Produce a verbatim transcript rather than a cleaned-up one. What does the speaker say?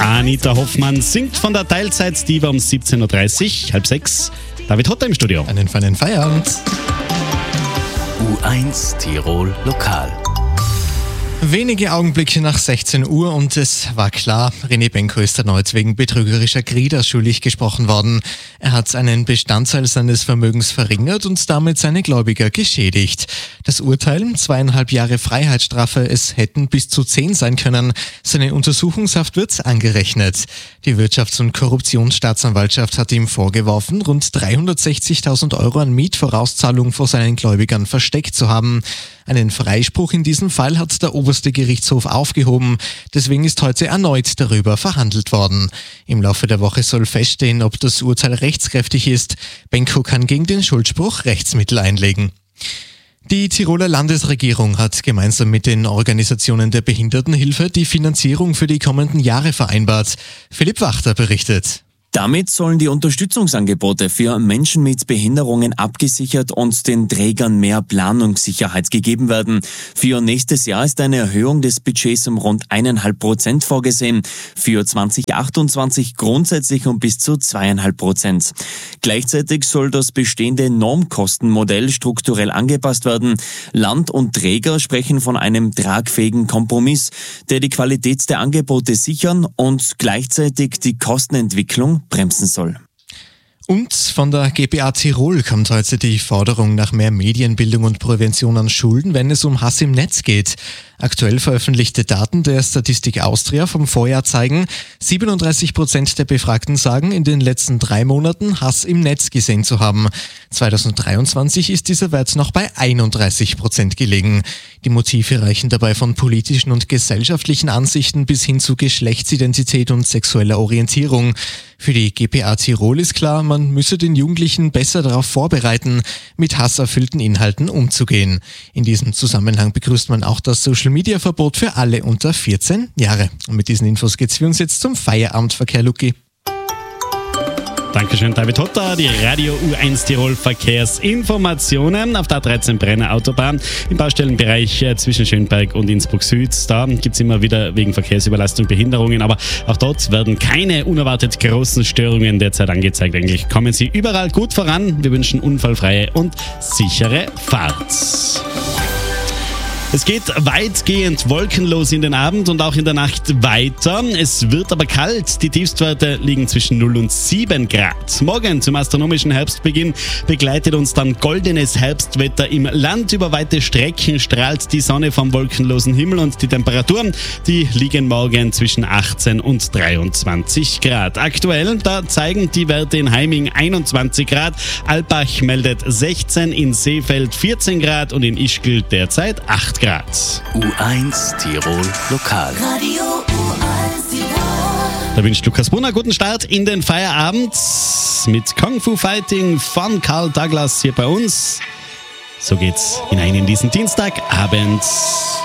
Anita Hoffmann singt von der Teilzeit-Diva um siebzehn Uhr dreißig, halb sechs. David Hotter im Studio. Einen feinen Feierabend. U eins Tirol Lokal. Wenige Augenblicke nach sechzehn Uhr und es war klar, René Benko ist erneut wegen betrügerischer Krieger schuldig gesprochen worden. Er hat einen Bestandteil seines Vermögens verringert und damit seine Gläubiger geschädigt. Das Urteil, zweieinhalb Jahre Freiheitsstrafe, es hätten bis zu zehn sein können. Seine Untersuchungshaft wird angerechnet. Die Wirtschafts- und Korruptionsstaatsanwaltschaft hat ihm vorgeworfen, rund dreihundertsechzigtausend Euro an Mietvorauszahlung vor seinen Gläubigern versteckt zu haben. Einen Freispruch in diesem Fall hat der oberste Gerichtshof aufgehoben. Deswegen ist heute erneut darüber verhandelt worden. Im Laufe der Woche soll feststehen, ob das Urteil rechtskräftig ist. Benko kann gegen den Schuldspruch Rechtsmittel einlegen. Die Tiroler Landesregierung hat gemeinsam mit den Organisationen der Behindertenhilfe die Finanzierung für die kommenden Jahre vereinbart. Philipp Wachter berichtet. Damit sollen die Unterstützungsangebote für Menschen mit Behinderungen abgesichert und den Trägern mehr Planungssicherheit gegeben werden. Für nächstes Jahr ist eine Erhöhung des Budgets um rund eineinhalb Prozent vorgesehen. Für zwanzig achtundzwanzig grundsätzlich um bis zu zweieinhalb Prozent. Gleichzeitig soll das bestehende Normkostenmodell strukturell angepasst werden. Land und Träger sprechen von einem tragfähigen Kompromiss, der die Qualität der Angebote sichern und gleichzeitig die Kostenentwicklung bremsen soll. Und von der G P A Tirol kommt heute die Forderung nach mehr Medienbildung und Prävention an Schulen, wenn es um Hass im Netz geht. Aktuell veröffentlichte Daten der Statistik Austria vom Vorjahr zeigen, siebenunddreißig Prozent der Befragten sagen, in den letzten drei Monaten Hass im Netz gesehen zu haben. zweitausenddreiundzwanzig ist dieser Wert noch bei einunddreißig Prozent gelegen. Die Motive reichen dabei von politischen und gesellschaftlichen Ansichten bis hin zu Geschlechtsidentität und sexueller Orientierung. Für die G P A Tirol ist klar, man müsse den Jugendlichen besser darauf vorbereiten, mit hasserfüllten Inhalten umzugehen. In diesem Zusammenhang begrüßt man auch das Social-Media-Verbot für alle unter vierzehn Jahre. Und mit diesen Infos geht's für uns jetzt zum Feierabendverkehr, Luki. Dankeschön, David Hotter. Die Radio U eins Tirol Verkehrsinformationen auf der A dreizehn Brenner Autobahn im Baustellenbereich zwischen Schönberg und Innsbruck Süd. Da gibt es immer wieder wegen Verkehrsüberlastung Behinderungen, aber auch dort werden keine unerwartet großen Störungen derzeit angezeigt. Eigentlich kommen Sie überall gut voran. Wir wünschen unfallfreie und sichere Fahrt. Es geht weitgehend wolkenlos in den Abend und auch in der Nacht weiter. Es wird aber kalt. Die Tiefstwerte liegen zwischen null und sieben Grad. Morgen zum astronomischen Herbstbeginn begleitet uns dann goldenes Herbstwetter im Land. Über weite Strecken strahlt die Sonne vom wolkenlosen Himmel und die Temperaturen, die liegen morgen zwischen achtzehn und dreiundzwanzig Grad. Aktuell, da zeigen die Werte in Heiming einundzwanzig Grad, Alpbach meldet sechzehn, in Seefeld vierzehn Grad und in Ischgl derzeit acht Grad. U eins Tirol Lokal. Radio U eins Tirol. Da wünscht Lukas Brunner guten Start in den Feierabend mit Kung Fu Fighting von Carl Douglas hier bei uns. So geht's hinein in diesen Dienstagabend.